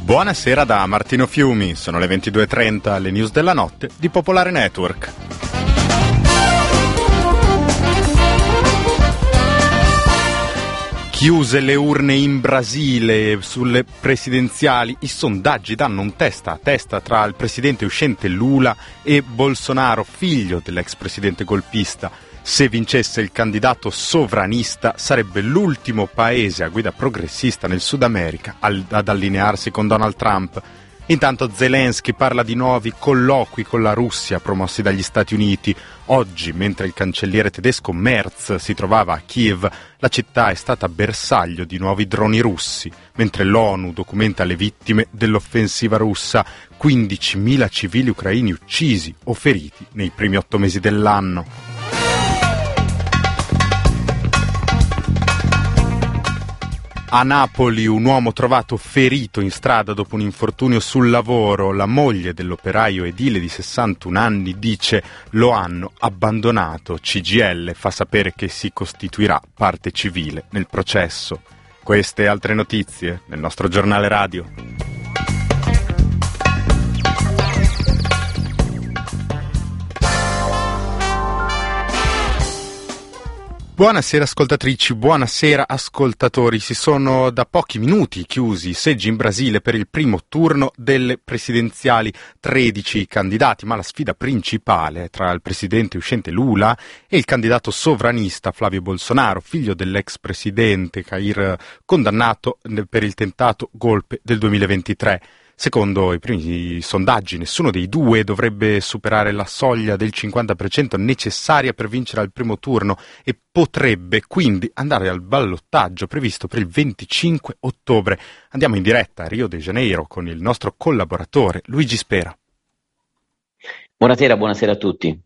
Buonasera da Martino Fiumi, sono le 22:30, le news della notte di Popolare Network. Chiuse le urne in Brasile sulle presidenziali, i sondaggi danno un testa a testa tra il presidente uscente Lula e Bolsonaro, figlio dell'ex presidente golpista. Se vincesse il candidato sovranista sarebbe l'ultimo paese a guida progressista nel Sud America ad allinearsi con Donald Trump. Intanto Zelensky parla di nuovi colloqui con la Russia promossi dagli Stati Uniti. Oggi, mentre il cancelliere tedesco Merz si trovava a Kiev, la città è stata bersaglio di nuovi droni russi, mentre l'ONU documenta le vittime dell'offensiva russa, 15.000 civili ucraini uccisi o feriti nei primi 8 mesi dell'anno. A Napoli un uomo trovato ferito in strada dopo un infortunio sul lavoro. La moglie dell'operaio edile di 61 anni dice: lo hanno abbandonato. CGIL fa sapere che si costituirà parte civile nel processo. Queste e altre notizie nel nostro giornale radio. Buonasera ascoltatrici, buonasera ascoltatori. Si sono da pochi minuti chiusi i seggi in Brasile per il primo turno delle presidenziali. 13 candidati, ma la sfida principale è tra il presidente uscente Lula e il candidato sovranista Flavio Bolsonaro, figlio dell'ex presidente Jair, condannato per il tentato golpe del 2023. Secondo i primi sondaggi, nessuno dei due dovrebbe superare la soglia del 50% necessaria per vincere al primo turno e potrebbe quindi andare al ballottaggio previsto per il 25 ottobre. Andiamo in diretta a Rio de Janeiro con il nostro collaboratore Luigi Spera. Buonasera a tutti.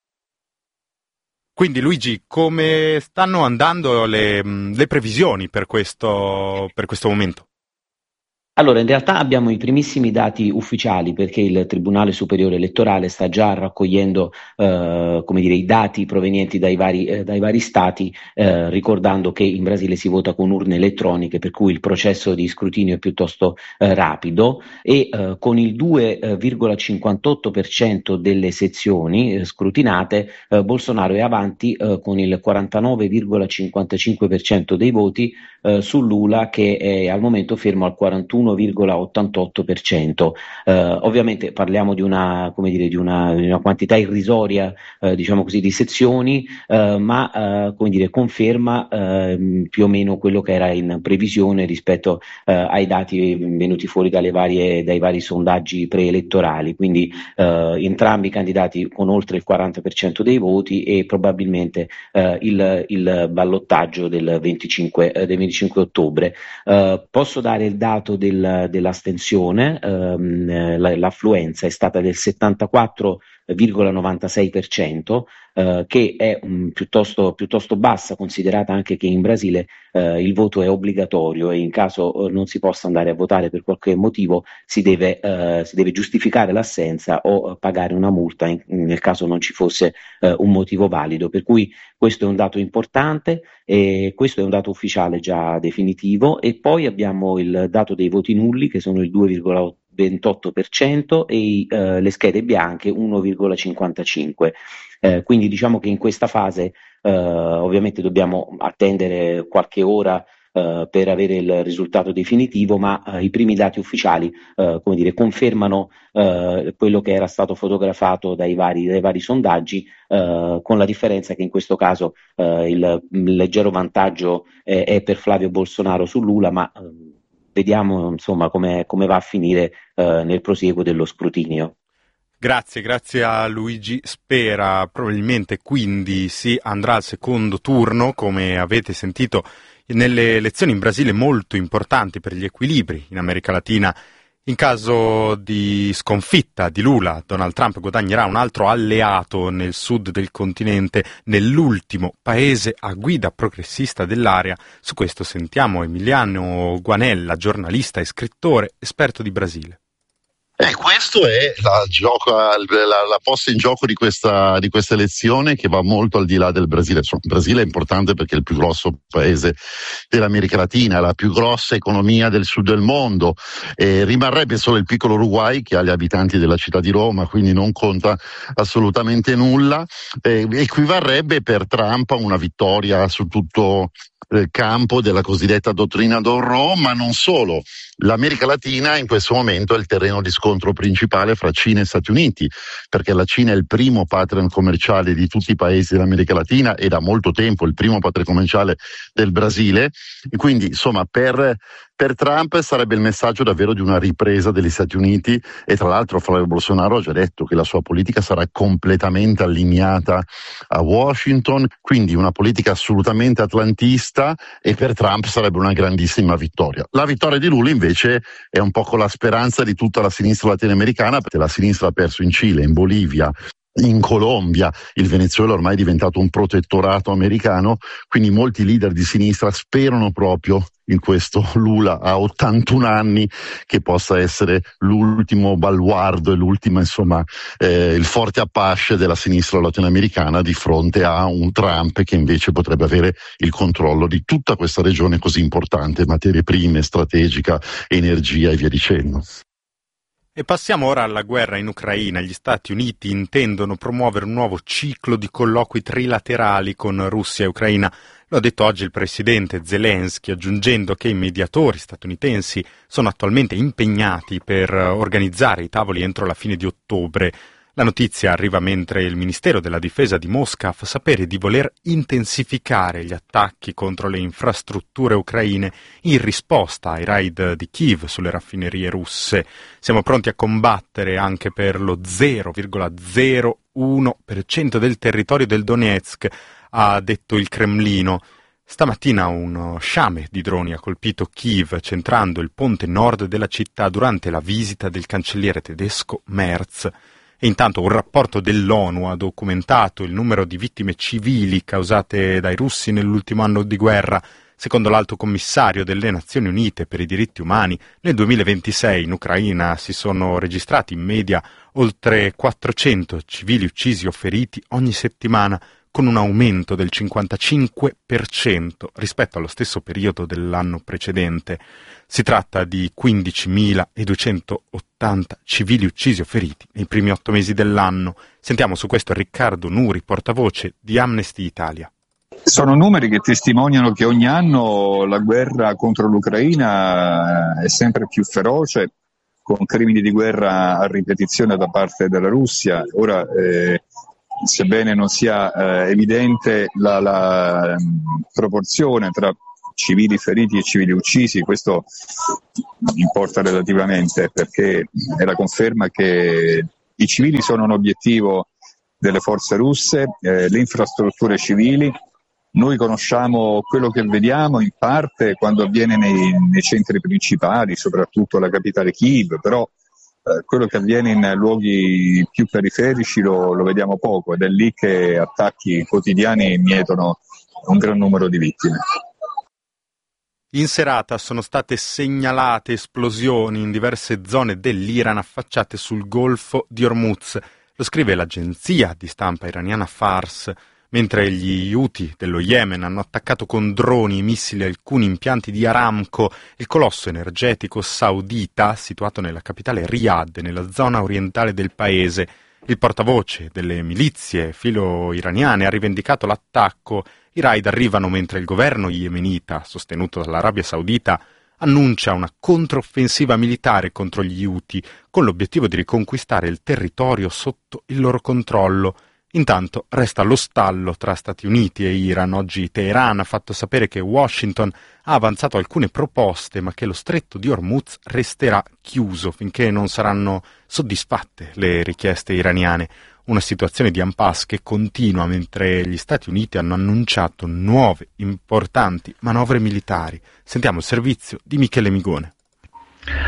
Quindi Luigi, come stanno andando le previsioni per questo momento? Allora, in realtà abbiamo i primissimi dati ufficiali perché il Tribunale Superiore Elettorale sta già raccogliendo i dati provenienti dai vari stati, ricordando che in Brasile si vota con urne elettroniche, per cui il processo di scrutinio è piuttosto rapido e con il 2,58% delle sezioni scrutinate Bolsonaro è avanti con il 49,55% dei voti su Lula, che è al momento fermo al 41,88%. Ovviamente parliamo di una quantità irrisoria di sezioni, ma conferma più o meno quello che era in previsione rispetto ai dati venuti fuori dai vari sondaggi preelettorali. Quindi entrambi i candidati con oltre il 40% dei voti e probabilmente il ballottaggio del 25 ottobre. Posso dare il dato dell'astensione, l'affluenza è stata del 74,96%, che è piuttosto bassa, considerata anche che in Brasile il voto è obbligatorio e in caso non si possa andare a votare per qualche motivo si deve giustificare l'assenza o pagare una multa nel caso non ci fosse un motivo valido. Per cui questo è un dato importante e questo è un dato ufficiale già definitivo. E poi abbiamo il dato dei voti nulli, che sono il 2,28%, e le schede bianche 1,55%. Quindi diciamo che in questa fase ovviamente dobbiamo attendere qualche ora per avere il risultato definitivo, ma i primi dati ufficiali confermano quello che era stato fotografato dai vari sondaggi, con la differenza che in questo caso il leggero vantaggio è per Flavio Bolsonaro su Lula, ma vediamo insomma come va a finire nel prosieguo dello scrutinio. Grazie a Luigi Spera. Probabilmente quindi si andrà al secondo turno, come avete sentito, nelle elezioni in Brasile molto importanti per gli equilibri in America Latina. In caso di sconfitta di Lula, Donald Trump guadagnerà un altro alleato nel sud del continente, nell'ultimo paese a guida progressista dell'area. Su questo sentiamo Emiliano Guanella, giornalista e scrittore, esperto di Brasile. Questo è la posta in gioco di questa elezione, che va molto al di là del Brasile. Insomma, il Brasile è importante perché è il più grosso paese dell'America Latina, la più grossa economia del sud del mondo. Rimarrebbe solo il piccolo Uruguay, che ha gli abitanti della città di Roma, quindi non conta assolutamente nulla. Equivarrebbe per Trump a una vittoria su tutto il campo della cosiddetta dottrina Monroe, ma non solo. L'America Latina in questo momento è il terreno di scontro principale fra Cina e Stati Uniti, perché la Cina è il primo partner commerciale di tutti i paesi dell'America Latina e da molto tempo il primo partner commerciale del Brasile, e quindi insomma per Trump sarebbe il messaggio davvero di una ripresa degli Stati Uniti, e tra l'altro Flavio Bolsonaro ha già detto che la sua politica sarà completamente allineata a Washington, quindi una politica assolutamente atlantista, e per Trump sarebbe una grandissima vittoria. La vittoria di Lula invece è un po' con la speranza di tutta la sinistra latinoamericana, perché la sinistra ha perso in Cile, in Bolivia, in Colombia, il Venezuela ormai è diventato un protettorato americano, quindi molti leader di sinistra sperano proprio in questo Lula a 81 anni, che possa essere l'ultimo baluardo e l'ultima, insomma, il forte Apache della sinistra latinoamericana di fronte a un Trump che invece potrebbe avere il controllo di tutta questa regione così importante, materie prime, strategica, energia e via dicendo. E passiamo ora alla guerra in Ucraina. Gli Stati Uniti intendono promuovere un nuovo ciclo di colloqui trilaterali con Russia e Ucraina. Lo ha detto oggi il presidente Zelensky, aggiungendo che i mediatori statunitensi sono attualmente impegnati per organizzare i tavoli entro la fine di ottobre. La notizia arriva mentre il Ministero della Difesa di Mosca fa sapere di voler intensificare gli attacchi contro le infrastrutture ucraine in risposta ai raid di Kiev sulle raffinerie russe. Siamo pronti a combattere anche per lo 0,01% del territorio del Donetsk, ha detto il Cremlino. Stamattina uno sciame di droni ha colpito Kiev, centrando il ponte nord della città durante la visita del cancelliere tedesco Merz. E intanto un rapporto dell'ONU ha documentato il numero di vittime civili causate dai russi nell'ultimo anno di guerra. Secondo l'Alto Commissario delle Nazioni Unite per i diritti umani, nel 2026 in Ucraina si sono registrati in media oltre 400 civili uccisi o feriti ogni settimana, con un aumento del 55% rispetto allo stesso periodo dell'anno precedente. Si tratta di 15.280 civili uccisi o feriti nei primi 8 mesi dell'anno. Sentiamo su questo Riccardo Nuri, portavoce di Amnesty Italia. Sono numeri che testimoniano che ogni anno la guerra contro l'Ucraina è sempre più feroce, con crimini di guerra a ripetizione da parte della Russia. Ora, sebbene non sia evidente la proporzione tra civili feriti e civili uccisi, questo importa relativamente, perché è la conferma che i civili sono un obiettivo delle forze russe, le infrastrutture civili. Noi conosciamo quello che vediamo in parte quando avviene nei centri principali, soprattutto la capitale Kiev, però quello che avviene in luoghi più periferici lo vediamo poco, ed è lì che attacchi quotidiani mietono un gran numero di vittime. In serata sono state segnalate esplosioni in diverse zone dell'Iran affacciate sul golfo di Hormuz. Lo scrive l'agenzia di stampa iraniana Fars, mentre gli Houthi dello Yemen hanno attaccato con droni e missili alcuni impianti di Aramco, il colosso energetico saudita situato nella capitale Riyadh, nella zona orientale del paese. Il portavoce delle milizie filo-iraniane ha rivendicato l'attacco. I raid arrivano mentre il governo yemenita, sostenuto dall'Arabia Saudita, annuncia una controffensiva militare contro gli Houthi, con l'obiettivo di riconquistare il territorio sotto il loro controllo. Intanto resta lo stallo tra Stati Uniti e Iran. Oggi Teheran ha fatto sapere che Washington ha avanzato alcune proposte, ma che lo stretto di Hormuz resterà chiuso finché non saranno soddisfatte le richieste iraniane. Una situazione di impasse che continua mentre gli Stati Uniti hanno annunciato nuove importanti manovre militari. Sentiamo il servizio di Michele Migone.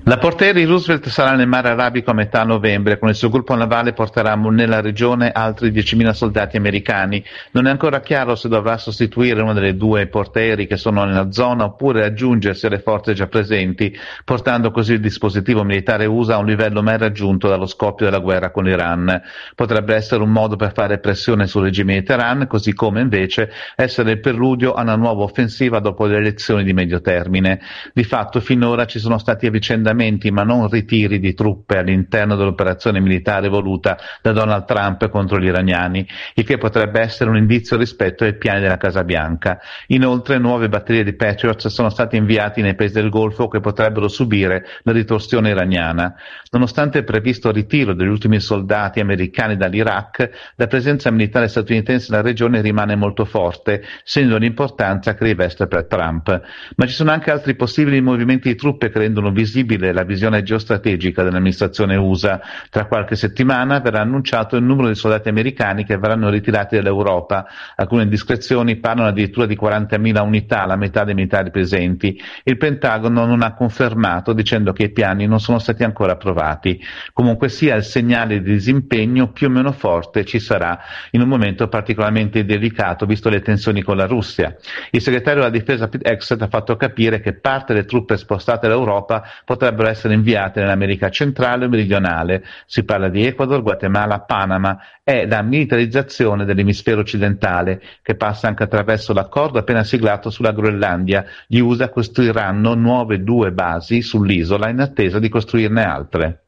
La portaerei Roosevelt sarà nel Mare Arabico a metà novembre. Con il suo gruppo navale porterà nella regione altri 10.000 soldati americani. Non è ancora chiaro se dovrà sostituire una delle due portaerei che sono nella zona oppure aggiungersi alle forze già presenti, portando così il dispositivo militare USA a un livello mai raggiunto dallo scoppio della guerra con l'Iran. Potrebbe essere un modo per fare pressione sul regime di Teheran, così come invece essere il preludio a una nuova offensiva dopo le elezioni di medio termine. Di fatto finora ci sono stati avvicendamenti ma non ritiri di truppe all'interno dell'operazione militare voluta da Donald Trump contro gli iraniani, il che potrebbe essere un indizio rispetto ai piani della Casa Bianca. Inoltre nuove batterie di Patriot sono state inviate nei paesi del Golfo che potrebbero subire la ritorsione iraniana. Nonostante il previsto ritiro degli ultimi soldati americani dall'Iraq, la presenza militare statunitense nella regione rimane molto forte, segno l'importanza che riveste per Trump. Ma ci sono anche altri possibili movimenti di truppe che rendono visibile la visione geostrategica dell'amministrazione USA. Tra qualche settimana verrà annunciato il numero di soldati americani che verranno ritirati dall'Europa. Alcune indiscrezioni parlano addirittura di 40.000 unità, la metà dei militari presenti. Il Pentagono non ha confermato, dicendo che i piani non sono stati ancora approvati. Comunque sia, il segnale di disimpegno più o meno forte ci sarà in un momento particolarmente delicato, visto le tensioni con la Russia. Il segretario della difesa Pete Hegseth ha fatto capire che parte delle truppe spostate dall'Europa potrebbero essere inviate nell'America centrale o meridionale. Si parla di Ecuador, Guatemala, Panama. È la militarizzazione dell'emisfero occidentale, che passa anche attraverso l'accordo appena siglato sulla Groenlandia. Gli USA costruiranno nuove 2 basi sull'isola in attesa di costruirne altre.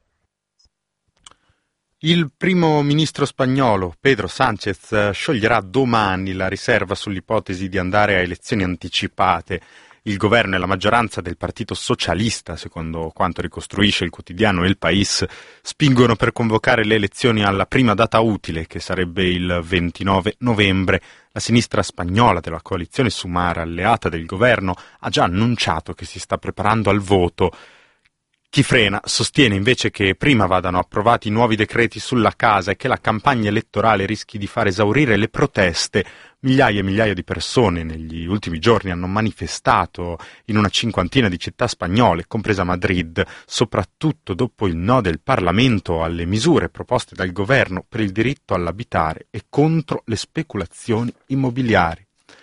Il primo ministro spagnolo Pedro Sánchez scioglierà domani la riserva sull'ipotesi di andare a elezioni anticipate. Il governo e la maggioranza del Partito Socialista, secondo quanto ricostruisce il quotidiano El País, spingono per convocare le elezioni alla prima data utile, che sarebbe il 29 novembre. La sinistra spagnola della coalizione Sumar, alleata del governo, ha già annunciato che si sta preparando al voto. Chi frena sostiene invece che prima vadano approvati nuovi decreti sulla casa e che la campagna elettorale rischi di far esaurire le proteste. Migliaia e migliaia di persone negli ultimi giorni hanno manifestato in una 50ina di città spagnole, compresa Madrid, soprattutto dopo il no del Parlamento alle misure proposte dal governo per il diritto all'abitare e contro le speculazioni immobiliari.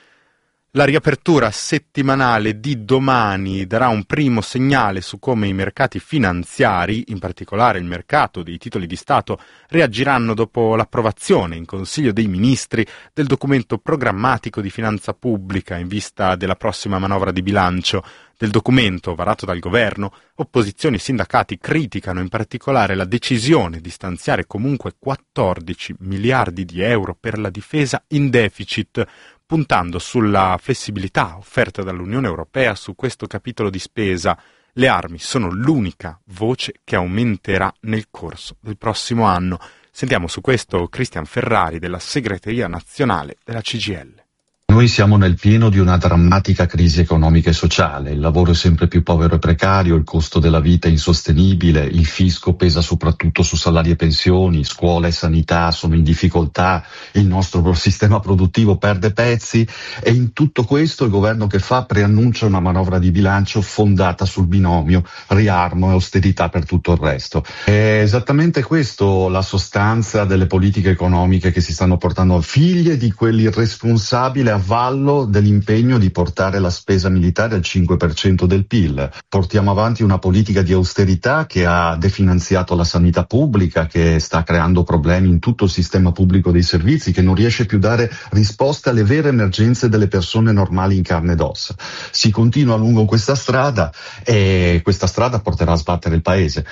La riapertura settimanale di domani darà un primo segnale su come i mercati finanziari, in particolare il mercato dei titoli di Stato, reagiranno dopo l'approvazione in Consiglio dei Ministri del documento programmatico di finanza pubblica in vista della prossima manovra di bilancio. Del documento varato dal governo, opposizioni e sindacati criticano in particolare la decisione di stanziare comunque 14 miliardi di euro per la difesa in deficit, puntando sulla flessibilità offerta dall'Unione Europea su questo capitolo di spesa. Le armi sono l'unica voce che aumenterà nel corso del prossimo anno. Sentiamo su questo Cristian Ferrari della segreteria nazionale della CGIL. Noi siamo nel pieno di una drammatica crisi economica e sociale, il lavoro è sempre più povero e precario, il costo della vita è insostenibile, il fisco pesa soprattutto su salari e pensioni, scuola e sanità sono in difficoltà, il nostro sistema produttivo perde pezzi e in tutto questo il governo che fa preannuncia una manovra di bilancio fondata sul binomio riarmo e austerità per tutto il resto. È esattamente questo la sostanza delle politiche economiche che si stanno portando, figlie di quell'irresponsabile avvallo dell'impegno di portare la spesa militare al 5% del PIL. Portiamo avanti una politica di austerità che ha definanziato la sanità pubblica, che sta creando problemi in tutto il sistema pubblico dei servizi, che non riesce più a dare risposte alle vere emergenze delle persone normali in carne ed ossa. Si continua lungo questa strada e questa strada porterà a sbattere il paese.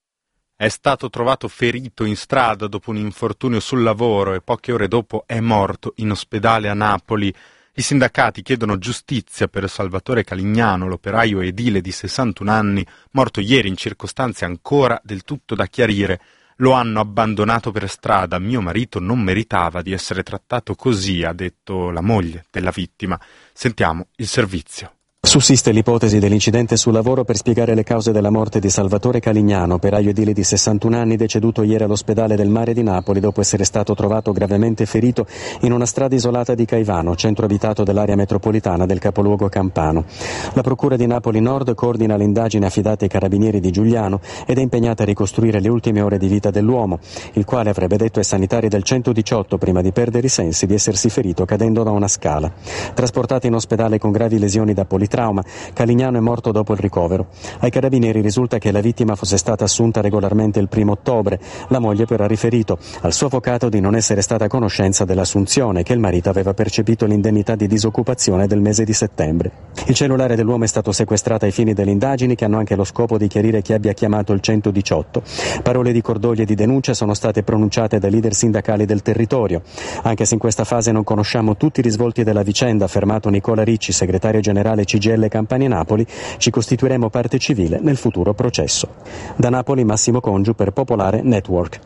È stato trovato ferito in strada dopo un infortunio sul lavoro e poche ore dopo è morto in ospedale a Napoli. I sindacati chiedono giustizia per Salvatore Calignano, l'operaio edile di 61 anni, morto ieri in circostanze ancora del tutto da chiarire. Lo hanno abbandonato per strada, mio marito non meritava di essere trattato così, ha detto la moglie della vittima. Sentiamo il servizio. Sussiste l'ipotesi dell'incidente sul lavoro per spiegare le cause della morte di Salvatore Calignano, operaio edile di 61 anni, deceduto ieri all'ospedale del Mare di Napoli dopo essere stato trovato gravemente ferito in una strada isolata di Caivano, centro abitato dell'area metropolitana del capoluogo campano. La Procura di Napoli Nord coordina l'indagine affidata ai carabinieri di Giugliano ed è impegnata a ricostruire le ultime ore di vita dell'uomo, il quale avrebbe detto ai sanitari del 118 prima di perdere i sensi di essersi ferito cadendo da una scala. Trasportato in ospedale con gravi lesioni da politrauma, Calignano è morto dopo il ricovero. Ai carabinieri risulta che la vittima fosse stata assunta regolarmente il 1° ottobre. La moglie però ha riferito al suo avvocato di non essere stata a conoscenza dell'assunzione, che il marito aveva percepito l'indennità di disoccupazione del mese di settembre. Il cellulare dell'uomo è stato sequestrato ai fini delle indagini, che hanno anche lo scopo di chiarire chi abbia chiamato il 118. Parole di cordoglio e di denuncia sono state pronunciate dai leader sindacali del territorio. Anche se in questa fase non conosciamo tutti i risvolti della vicenda, ha affermato Nicola Ricci, segretario generale CGIL Campania Napoli, ci costituiremo parte civile nel futuro processo. Da Napoli Massimo Congiu per Popolare Network.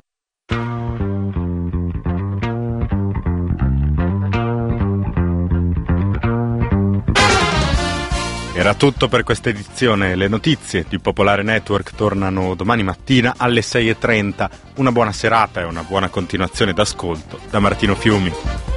Era tutto per questa edizione. Le notizie di Popolare Network tornano domani mattina alle 6:30. Una buona serata e una buona continuazione d'ascolto da Martino Fiumi.